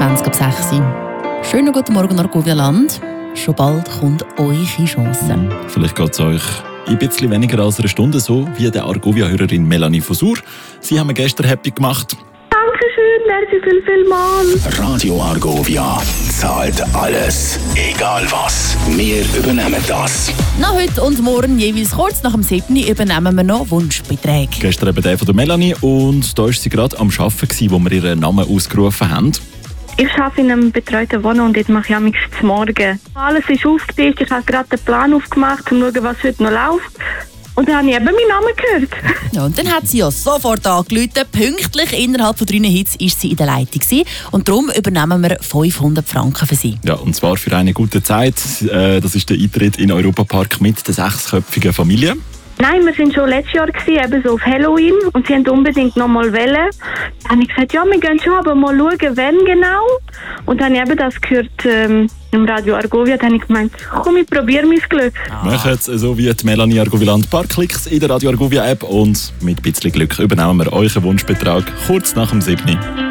20 ab 6 Uhr. Schönen guten Morgen, Argovia-Land. Schon bald kommt eure Chance. Vielleicht geht es euch ein bisschen weniger als eine Stunde so wie der Argovia-Hörerin Melanie von Sur. Sie haben wir gestern happy gemacht. Dankeschön, merci vielmals. Radio Argovia zahlt alles, egal was. Wir übernehmen das. Nach heute und morgen, jeweils kurz nach dem 7. übernehmen wir noch Wunschbeträge. Gestern eben der von der Melanie und da war sie gerade am Arbeiten, wo wir ihren Namen ausgerufen haben. Ich arbeite in einem betreuten Wohnen und dort mache ich am Morgen. Alles ist aufgetischt, ich habe gerade den Plan aufgemacht, um zu schauen, was heute noch läuft. Und dann habe ich eben meinen Namen gehört. Ja, und dann hat sie ja sofort angerufen. Pünktlich innerhalb von 3 Hits war sie in der Leitung gewesen. Und darum übernehmen wir 500 Franken für sie. Ja, und zwar für eine gute Zeit. Das ist der Eintritt in den Europapark mit der 6-köpfigen Familie. Nein, wir waren schon letztes Jahr eben so auf Halloween und sie wollten unbedingt noch mal wählen. Dann habe ich gesagt, ja, wir gehen schon, aber mal schauen, wann genau. Und dann habe ich eben das gehört im Radio Argovia. Dann habe ich gemeint, komm, ich probiere mein Glück. Machen es so wie die Melanie Argoviland. Ein paar Klicks in der Radio Argovia App und mit ein bisschen Glück übernehmen wir euren Wunschbetrag kurz nach dem 7.